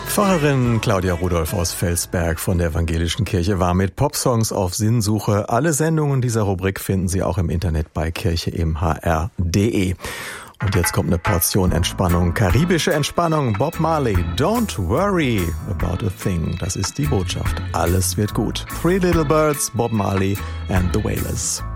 Pfarrerin Claudia Rudolph aus Felsberg von der Evangelischen Kirche war mit Popsongs auf Sinnsuche. Alle Sendungen dieser Rubrik finden Sie auch im Internet bei kircheimhr.de. Und jetzt kommt eine Portion Entspannung, karibische Entspannung. Bob Marley, Don't worry about a thing. Das ist die Botschaft. Alles wird gut. Three Little Birds, Bob Marley and the Wailers.